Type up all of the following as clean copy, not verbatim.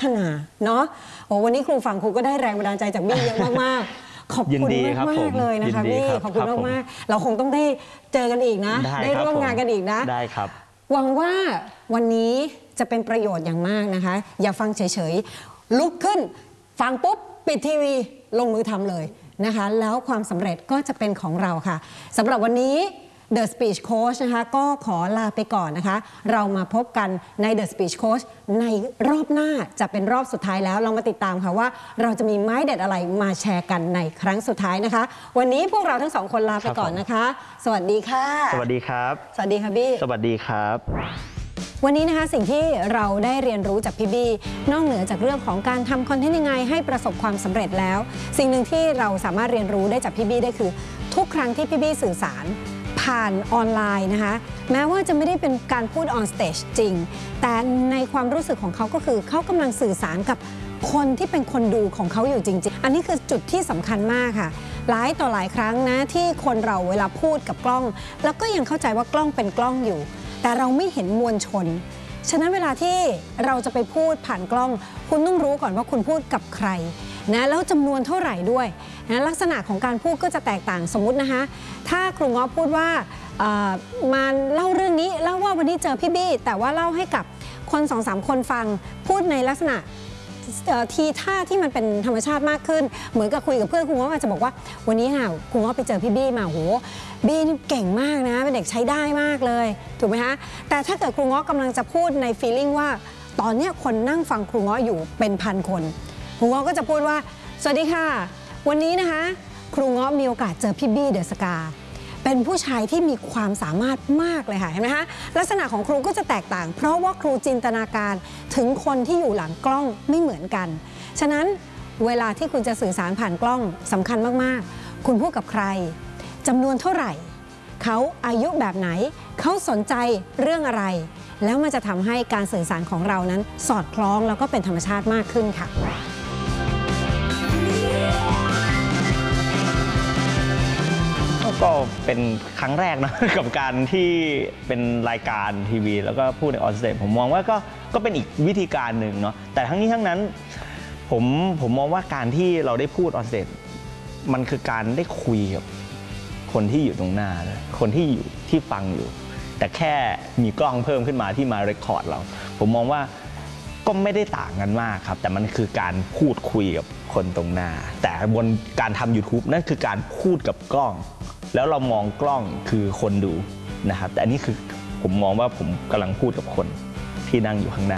ฒนาเนาะโอ้วันนี้ครูฟังครูก็ได้แรงบันดาลใจจากบี้เยอะมากๆขอบคุณมากเลยนะคะบี้ขอบคุณมากๆเราคงต้องได้เจอกันอีกนะได้ร่วมงานกันอีกนะได้ครับหวังว่าวันนี้จะเป็นประโยชน์อย่างมากนะคะอย่าฟังเฉยๆลุกขึ้นฟังปุ๊บปิดทีวีลงมือทำเลยนะคะแล้วความสำเร็จก็จะเป็นของเราค่ะสำหรับวันนี้ The Speech Coach นะคะก็ขอลาไปก่อนนะคะเรามาพบกันใน The Speech Coach ในรอบหน้าจะเป็นรอบสุดท้ายแล้วเรามาติดตามค่ะว่าเราจะมีไม้เด็ดอะไรมาแชร์กันในครั้งสุดท้ายนะคะวันนี้พวกเราทั้งสองคนลาไปก่อนนะคะสวัสดีค่ะสวัสดีครับสวัสดีค่ะบี้สวัสดีครับวันนี้นะคะสิ่งที่เราได้เรียนรู้จากพี่บี้นอกเหนือจากเรื่องของการทำคอนเทนต์ยังไงให้ประสบความสำเร็จแล้วสิ่งหนึ่งที่เราสามารถเรียนรู้ได้จากพี่บี้ได้คือทุกครั้งที่พี่บี้สื่อสารผ่านออนไลน์นะคะแม้ว่าจะไม่ได้เป็นการพูดออนสเตจจริงแต่ในความรู้สึกของเขาก็คือเขากำลังสื่อสารกับคนที่เป็นคนดูของเขาอยู่จริงๆอันนี้คือจุดที่สำคัญมากค่ะหลายต่อหลายครั้งนะที่คนเราเวลาพูดกับกล้องแล้วก็ยังเข้าใจว่ากล้องเป็นกล้องอยู่แต่เราไม่เห็นมวลชนฉะนั้นเวลาที่เราจะไปพูดผ่านกล้องคุณต้องรู้ก่อนว่าคุณพูดกับใครนะแล้วจำนวนเท่าไหร่ด้วยนะลักษณะของการพูดก็จะแตกต่างสมมุตินะคะถ้าครูง้อพูดว่ามาเล่าเรื่องนี้เล่าว่าวันนี้เจอพี่บี้แต่ว่าเล่าให้กับคน 2-3 คนฟังพูดในลักษณะทีท่าที่มันเป็นธรรมชาติมากขึ้นเหมือนกับคุยกับเพื่อนครูง้ออาจจะบอกว่าวันนี้ค่ะครูง้อไปเจอพี่บี้มาโหบี้นี่เก่งมากนะเป็นเด็กใช้ได้มากเลยถูกไหมคะแต่ถ้าเกิดครูง้อกำลังจะพูดใน feeling ว่าตอนนี้คนนั่งฟังครูง้ออยู่เป็นพันคนครูง้อก็จะพูดว่าสวัสดีค่ะวันนี้นะคะครูง้อมีโอกาสเจอพี่บี้เดอะสกาเป็นผู้ชายที่มีความสามารถมากเลยค่ะเห็นไหมคะลักษณะของครูก็จะแตกต่างเพราะว่าครูจินตนาการถึงคนที่อยู่หลังกล้องไม่เหมือนกันฉะนั้นเวลาที่คุณจะสื่อสารผ่านกล้องสำคัญมากๆคุณพูดกับใครจำนวนเท่าไหร่เขาอายุแบบไหนเขาสนใจเรื่องอะไรแล้วมันจะทำให้การสื่อสารของเรานั้นสอดคล้องแล้วก็เป็นธรรมชาติมากขึ้นค่ะก็เป็นครั้งแรกนะ กับการที่เป็นรายการทีวีแล้วก็พูดในออนสเตจผมมองว่าก็เป็นอีกวิธีการหนึ่งเนาะแต่ทั้งนี้ทั้งนั้นผมมองว่าการที่เราได้พูดออนสเตจมันคือการได้คุยกับคนที่อยู่ตรงหน้าเลยคนที่อยู่ที่ฟังอยู่แต่แค่มีกล้องเพิ่มขึ้นมาที่มาเรคคอร์ดเราผมมองว่าก็ไม่ได้ต่างกันมากครับแต่มันคือการพูดคุยกับคนตรงหน้าแต่บนการทำ YouTube นั่นคือการพูดกับกล้องแล้วเรามองกล้องคือคนดูนะครับแต่อันนี้คือผมมองว่าผมกำลังพูดกับคนที่นั่งอยู่ข้างหน้า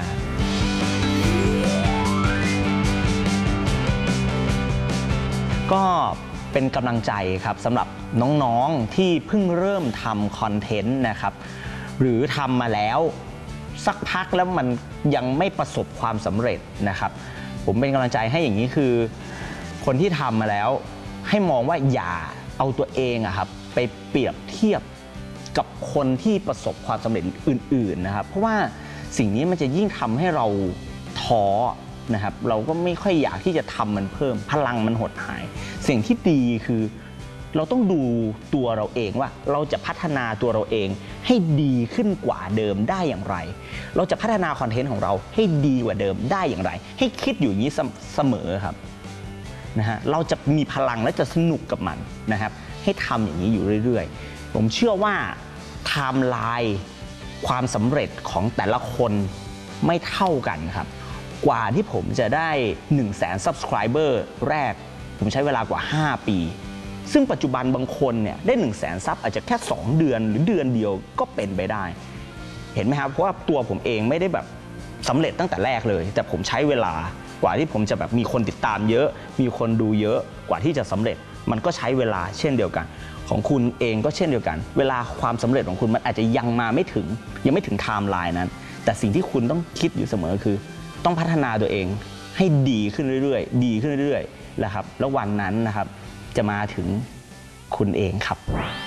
ก็เป็นกำลังใจครับสำหรับน้องๆที่เพิ่งเริ่มทำคอนเทนต์นะครับหรือทำมาแล้วสักพักแล้วมันยังไม่ประสบความสำเร็จนะครับผมเป็นกำลังใจให้อย่างนี้คือคนที่ทำมาแล้วให้มองว่าอย่าเอาตัวเองอะครับไปเปรียบเทียบกับคนที่ประสบความสำเร็จอื่นๆนะครับเพราะว่าสิ่งนี้มันจะยิ่งทำให้เราท้อนะครับเราก็ไม่ค่อยอยากที่จะทำมันเพิ่มพลังมันหดหายสิ่งที่ดีคือเราต้องดูตัวเราเองว่าเราจะพัฒนาตัวเราเองให้ดีขึ้นกว่าเดิมได้อย่างไรเราจะพัฒนาคอนเทนต์ของเราให้ดีกว่าเดิมได้อย่างไรให้คิดอยู่อย่างนี้เสมอครับนะฮะเราจะมีพลังและจะสนุกกับมันนะครับให้ทำอย่างนี้อยู่เรื่อยๆผมเชื่อว่าไทม์ไลน์ความสำเร็จของแต่ละคนไม่เท่ากันครับกว่าที่ผมจะได้ 100,000 Subscriber แรกผมใช้เวลากว่า5ปีซึ่งปัจจุบันบางคนเนี่ยได้ 100,000 ซับอาจจะแค่2 เดือนหรือเดือนเดียวก็เป็นไปได้เห็นไหมครับเพราะว่าตัวผมเองไม่ได้แบบสำเร็จตั้งแต่แรกเลยแต่ผมใช้เวลากว่าที่ผมจะแบบมีคนติดตามเยอะมีคนดูเยอะกว่าที่จะสำเร็จมันก็ใช้เวลาเช่นเดียวกันของคุณเองก็เช่นเดียวกันเวลาความสำเร็จของคุณมันอาจจะยังไม่ถึงไทม์ไลน์นั้นแต่สิ่งที่คุณต้องคิดอยู่เสมอคือต้องพัฒนาตัวเองให้ดีขึ้นเรื่อยๆดีขึ้นเรื่อยๆนะครับแล้ววันนั้นนะครับจะมาถึงคุณเองครับ